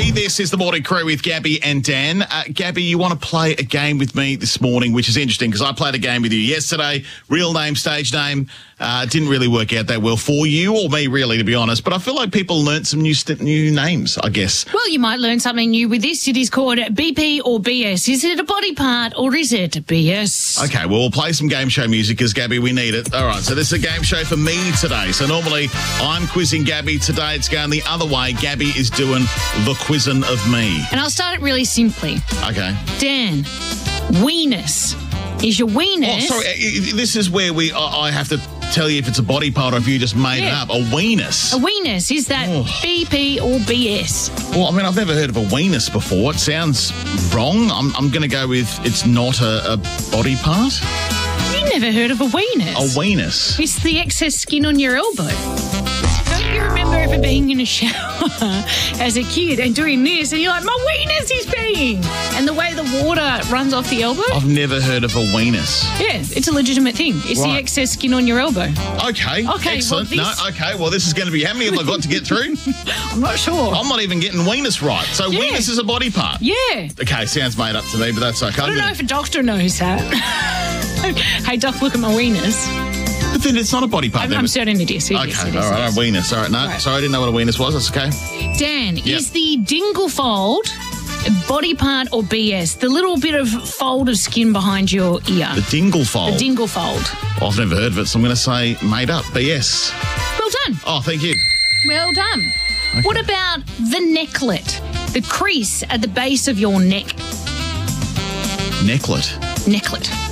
Murphy. This is the Morning Crew with Gabby and Dan. Gabby, you want to play a game with me this morning, which is interesting because I played a game with you yesterday. Real name, stage name. Didn't really work out that well for you or me, really, to be honest. But I feel like people learnt some new names, I guess. Well, you might learn something new with this. It is called BP or BS. Is it a body part or is it BS? Okay, well, we'll play some game show music because, Gabby, we need it. All right, so this is a game show for me today. So normally I'm quizzing Gabby. Today it's going the other way. Gabby is doing the quizzing of me. And I'll start it really simply. Okay. Dan, weenus. Is your weenus... Oh, sorry, this is where I have to tell you if it's a body part or if you just made it up. A weenus. A weenus. Is that BP or BS? Well, I mean, I've never heard of a weenus before. It sounds wrong. I'm going to go with it's not a body part. You never heard of a weenus? A weenus. It's the excess skin on your elbow. Don't you remember ever being in a shower as a kid and doing this and you're like, my weenus is peeing, and the way the water runs off the elbow? I've never heard of a weenus. Yeah, it's a legitimate thing. It's the excess skin on your elbow. Okay, excellent. Well, well, this is going to be, how many have I got to get through? I'm not sure. I'm not even getting weenus right. So weenus is a body part? Yeah. Okay, sounds made up to me, but that's okay. I don't know if a doctor knows that. Hey, doc, look at my weenus. But then it's not a body part. I'm certain it is. Okay, all right, a weenus. All right, no, sorry, I didn't know what a weenus was. That's okay. Dan, is the dingle fold a body part or BS? The little bit of fold of skin behind your ear. The dingle fold? The dingle fold. Well, I've never heard of it, so I'm going to say made up, BS. Well done. Oh, thank you. Well done. Okay. What about the necklet? The crease at the base of your neck. Necklet? Necklet.